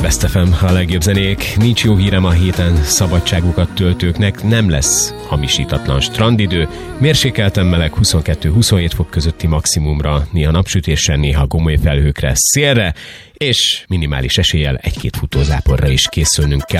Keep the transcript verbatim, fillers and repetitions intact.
Best ef em, a legjobb zenék. Nincs jó hírem a héten szabadságukat töltőknek, nem lesz hamisítatlan strandidő. Mérsékelten meleg huszonkettő-huszonhét fok közötti maximumra, néha napsütéssel, néha gomoly felhőkre, szélre, és minimális eséllyel egy-két futózáporra is készülnünk kell.